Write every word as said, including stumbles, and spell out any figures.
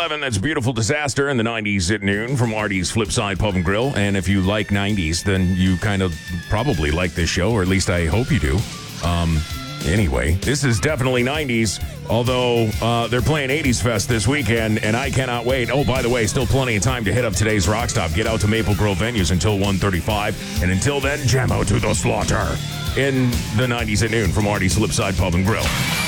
eleven, that's Beautiful Disaster in the nineties at noon from Artie's Flipside Pub and Grill. And if you like nineties, then you kind of probably like this show, or at least I hope you do. Um, anyway, this is definitely nineties, although uh, they're playing eighties Fest this weekend, and I cannot wait. Oh, by the way, still plenty of time to hit up today's Rock Stop. Get out to Maple Grove venues until one thirty-five, and until then, jam out to the slaughter in the nineties at noon from Artie's Flipside Pub and Grill.